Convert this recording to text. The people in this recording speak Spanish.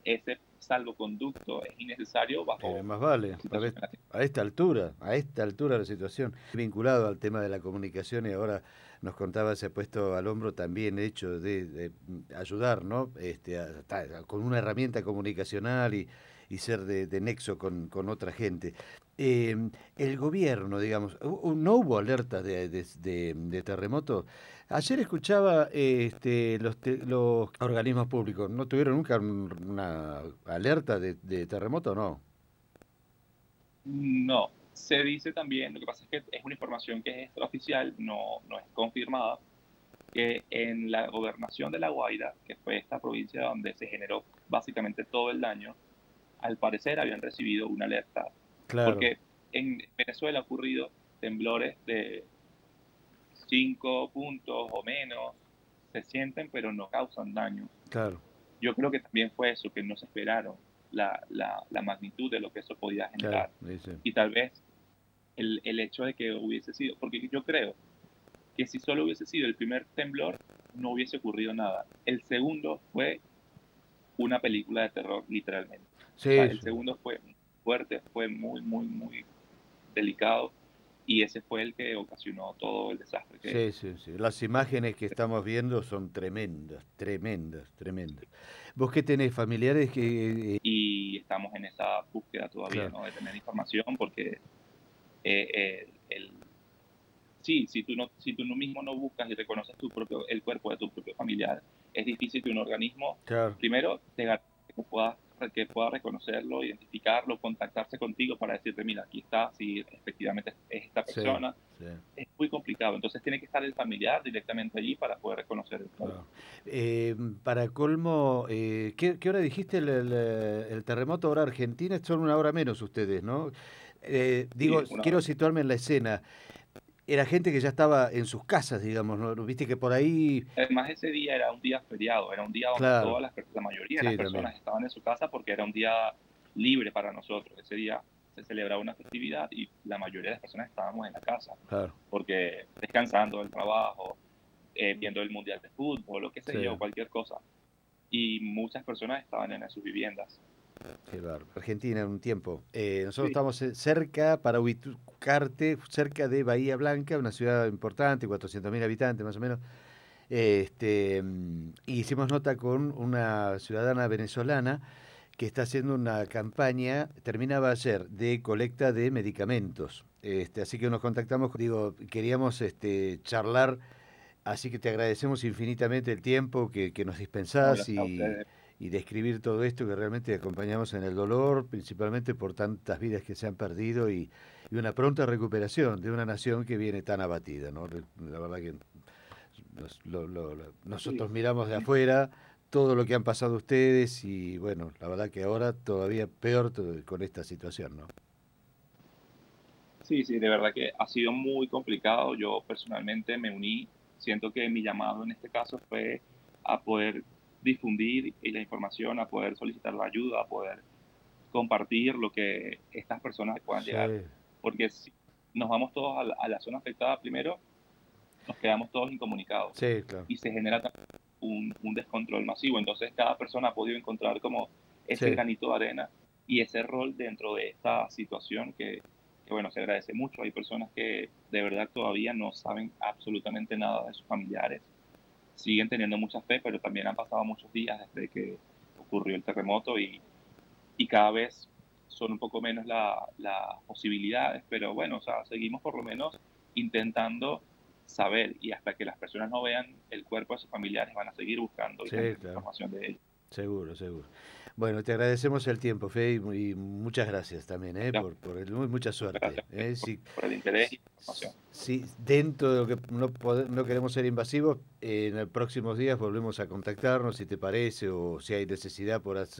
ese salvoconducto es innecesario bajo Más vale, la situación en la que... a esta altura de la situación, vinculado al tema de la comunicación y ahora nos contaba, se ha puesto al hombro también el hecho de ayudar, ¿no? Con una herramienta comunicacional y ser de nexo con otra gente. Eh, el gobierno, digamos, ¿no hubo alertas de terremoto? Ayer escuchaba los organismos públicos, ¿no tuvieron nunca una alerta de terremoto, no? No, se dice también, lo que pasa es que es una información que es extraoficial, no es confirmada, que en la gobernación de La Guaira, que fue esta provincia donde se generó básicamente todo el daño, al parecer habían recibido una alerta, Claro, porque en Venezuela ha ocurrido temblores de 5 puntos o menos, se sienten pero no causan daño. claro, Yo creo que también fue eso, que no se esperaron la magnitud de lo que eso podía claro, generar. dice. Y tal vez el hecho de que hubiese sido, porque yo creo que si solo hubiese sido el primer temblor, no hubiese ocurrido nada. El segundo fue una película de terror, literalmente. O sea, Sí, el sí, segundo fue fuerte, fue muy, muy, muy delicado y ese fue el que ocasionó todo el desastre que... sí, sí, sí. Las imágenes que estamos viendo son tremendas, tremendas, tremendas. ¿Vos qué tenés familiares que... Y estamos en esa búsqueda todavía, claro, ¿no? De tener información porque el sí, si tú no mismo no buscas y reconoces el cuerpo de tu propio familiar, es difícil que un organismo, claro, primero, que pueda reconocerlo, identificarlo, contactarse contigo para decirte, mira, aquí está, si efectivamente es esta sí, persona. sí, Es muy complicado. Entonces tiene que estar el familiar directamente allí para poder reconocer el cuerpo. claro. Eh, para colmo, ¿qué hora dijiste el terremoto? Ahora Argentina, son una hora menos ustedes, ¿no? Sí, Digo, es una quiero hora. situarme en la escena. Era gente que ya estaba en sus casas, digamos, ¿no? Viste que por ahí, Además, ese día era un día feriado, era un día donde claro, la mayoría de las sí, también, personas estaban en su casa porque era un día libre para nosotros. Ese día se celebraba una festividad y la mayoría de las personas estábamos en la casa claro, porque descansando del trabajo, viendo el mundial de fútbol, lo que sí, sé yo, cualquier cosa. Y muchas personas estaban en sus viviendas. qué bárbaro. Argentina en un tiempo. Nosotros Sí, estamos cerca, para ubicarte, cerca de Bahía Blanca, una ciudad importante, 400.000 habitantes más o menos. Y hicimos nota con una ciudadana venezolana que está haciendo una campaña, terminaba ayer, de colecta de medicamentos. Así que nos contactamos, digo, queríamos charlar. Así que te agradecemos infinitamente el tiempo que nos no, dispensás gracias a ustedes. y describir todo esto que realmente acompañamos en el dolor, principalmente por tantas vidas que se han perdido y una pronta recuperación de una nación que viene tan abatida, ¿no? La verdad que Sí, nosotros miramos de afuera todo lo que han pasado ustedes y bueno, la verdad que ahora todavía peor con esta situación, ¿no? sí, sí, de verdad que ha sido muy complicado. Yo personalmente me uní. Siento que mi llamado en este caso fue a poder difundir la información, a poder solicitar la ayuda, a poder compartir lo que estas personas puedan llegar. Sí, Porque si nos vamos todos a la zona afectada primero, nos quedamos todos incomunicados sí, claro. y se genera un descontrol masivo. Entonces cada persona ha podido encontrar como ese Sí, granito de arena y ese rol dentro de esta situación que, bueno, se agradece mucho. Hay personas que de verdad todavía no saben absolutamente nada de sus familiares, siguen teniendo mucha fe, pero también han pasado muchos días desde que ocurrió el terremoto y cada vez son un poco menos las posibilidades, pero bueno, o sea, seguimos por lo menos intentando saber y hasta que las personas no vean el cuerpo de sus familiares van a seguir buscando y sí, teniendo claro. información de ellos. Seguro, seguro. Bueno, te agradecemos el tiempo, Fe, y muchas gracias también, Gracias, mucha suerte. gracias por el interés y Si, la información. si dentro de lo que no queremos ser invasivos, en los próximos días volvemos a contactarnos, si te parece, o si hay necesidad por